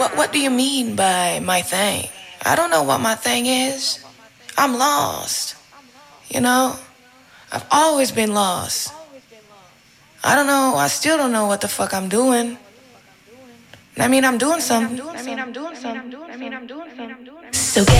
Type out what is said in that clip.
What do you mean by my thing? I don't know what my thing is. I'm lost. You know? I've always been lost. I don't know. I still don't know what the fuck I'm doing. I mean, I'm doing something. So